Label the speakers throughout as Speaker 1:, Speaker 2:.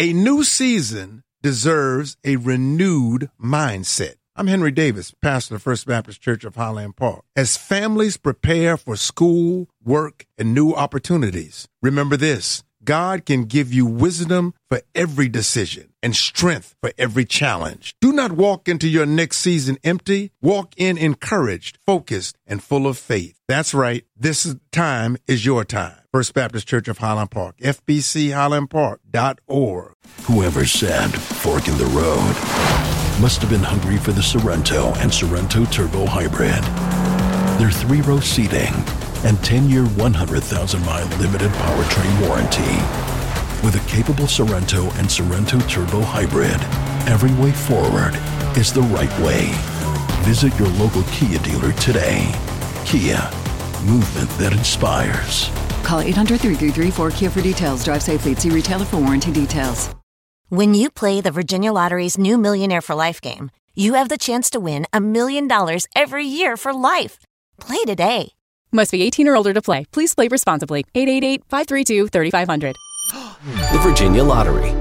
Speaker 1: A new season deserves a renewed mindset. I'm Henry Davis, pastor of First Baptist Church of Highland Park. As families prepare for school, work, and new opportunities, remember this: God can give you wisdom for every decision and strength for every challenge. Do not walk into your next season empty. Walk in encouraged, focused, and full of faith. That's right. This time is your time. First Baptist Church of Highland Park, FBCHighlandPark.org.
Speaker 2: Whoever said fork in the road must have been hungry for the Sorrento and Sorrento Turbo Hybrid. Their 3-row seating and 10-year, 100,000-mile limited powertrain warranty. With a capable Sorrento and Sorrento Turbo Hybrid, every way forward is the right way. Visit your local Kia dealer today. Kia, movement that inspires.
Speaker 3: Call 800-333-4KIA for details. Drive safely. See retailer for warranty details.
Speaker 4: When you play the Virginia Lottery's new Millionaire for Life game, you have the chance to win $1 million every year for life. Play today.
Speaker 5: Must be 18 or older to play. Please play responsibly. 888-532-3500.
Speaker 6: The Virginia Lottery.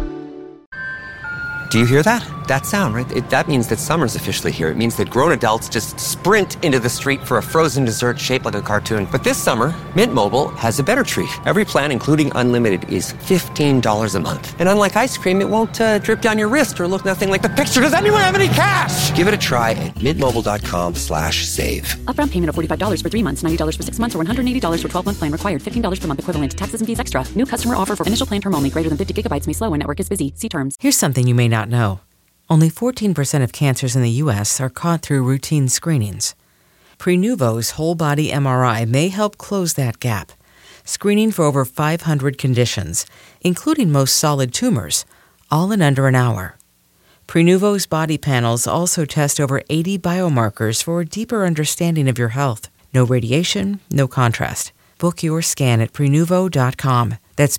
Speaker 6: Do you hear that? That sound, right? That means that summer's officially here. It means that grown adults just sprint into the street for a frozen dessert shaped like a cartoon. But this summer, Mint Mobile has a better treat. Every plan, including unlimited, is $15 a month. And unlike ice cream, it won't drip down your wrist or look nothing like the picture. Does anyone have any cash? Give it a try at mintmobile.com/save.
Speaker 5: Upfront payment of $45 for 3 months, $90 for 6 months, or $180 for 12-month plan required. $15 per month equivalent. Taxes and fees extra. New customer offer for initial plan term only. Greater than 50 gigabytes may slow when network is busy. See terms.
Speaker 7: Here's something you may not know. Only 14% of cancers in the U.S. are caught through routine screenings. Prenuvo's whole-body MRI may help close that gap, screening for over 500 conditions, including most solid tumors, all in under an hour. Prenuvo's body panels also test over 80 biomarkers for a deeper understanding of your health. No radiation, no contrast. Book your scan at Prenuvo.com. That's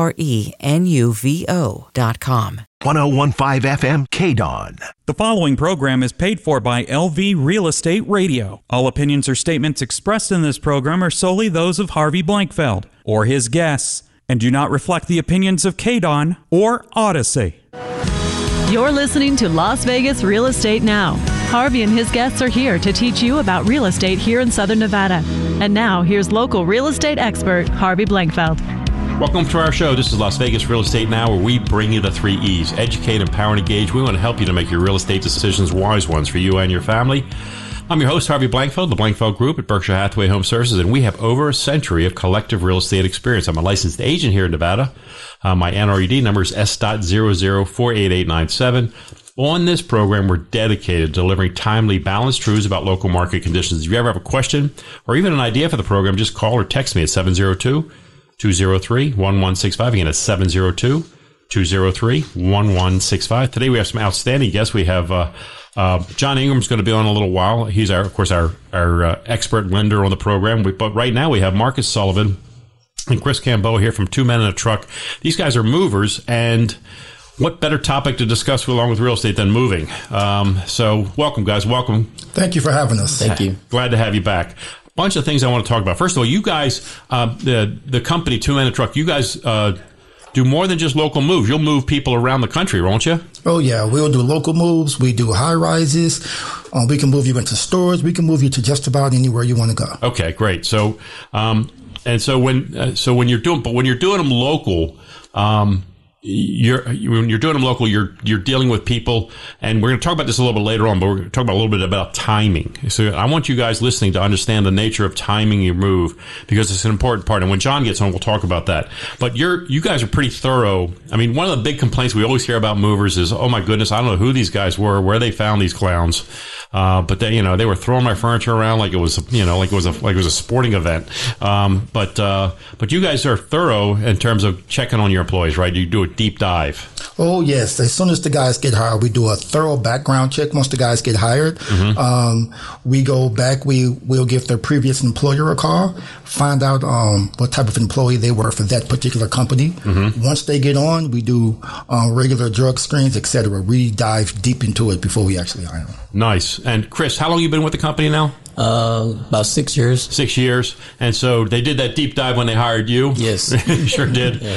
Speaker 7: Prenuvo.com.
Speaker 2: 1015 FM KDON.
Speaker 8: The following program is paid for by LV Real Estate Radio. All opinions or statements expressed in this program are solely those of Harvey Blankfeld or his guests and do not reflect the opinions of KDON or Odyssey.
Speaker 9: You're listening to Las Vegas Real Estate Now. Harvey and his guests are here to teach you about real estate here in Southern Nevada. And now, here's local real estate expert, Harvey Blankfeld.
Speaker 10: Welcome to our show. This is Las Vegas Real Estate Now, where we bring you the 3 E's. Educate, empower, and engage. We want to help you to make your real estate decisions wise ones for you and your family. I'm your host, Harvey Blankfeld, the Blankfeld Group at Berkshire Hathaway Home Services, and we have over a century of collective real estate experience. I'm a licensed agent here in Nevada. My NRED number is S.00488897. On this program, we're dedicated to delivering timely, balanced truths about local market conditions. If you ever have a question or even an idea for the program, just call or text me at 702-203-1165. Again, it's 702-203-1165. Today we have some outstanding guests. We have John Ingram's going to be on a little while. He's, of course, our expert lender on the program. But right now we have Marcus Sullivan and Chris Cambeau here from Two Men in a Truck. These guys are movers, and what better topic to discuss along with real estate than moving? So welcome, guys. Welcome.
Speaker 11: Thank you for having us.
Speaker 6: Thank you.
Speaker 10: Glad to have you back. Bunch of things I want to talk about. First of all, you guys, the company Two Men in a Truck, you guys do more than just local moves. You'll move people around the country, won't you?
Speaker 11: Oh, yeah. We'll do local moves. We do high rises. We can move you into stores. We can move you to just about anywhere you want to go.
Speaker 10: Okay, great. So, when you're doing them local, you're dealing with people, and we're going to talk about this a little bit later on, but we're going to talk about a little bit about timing. So I want you guys listening to understand the nature of timing your move, because it's an important part. And when John gets on, we'll talk about that. But you guys are pretty thorough. I mean, one of the big complaints we always hear about movers is, oh my goodness, I don't know who these guys were, where they found these clowns. But they were throwing my furniture around like it was a sporting event. But you guys are thorough in terms of checking on your employees, right? You do a deep dive.
Speaker 11: Oh, yes. As soon as the guys get hired, we do a thorough background check. Once the guys get hired, we go back. We'll give their previous employer a call, find out what type of employee they were for that particular company. Once they get on, we do regular drug screens, etc. We dive deep into it before we actually hire them.
Speaker 10: Nice. And Chris, how long have you been with the company now?
Speaker 12: About 6 years.
Speaker 10: 6 years. And so they did that deep dive when they hired you?
Speaker 12: Yes.
Speaker 10: You sure did.
Speaker 12: Yeah.